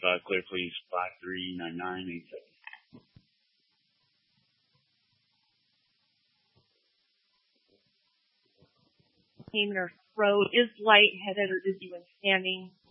clear, please. 539987. Pain in her throat, is lightheaded or dizzy when standing,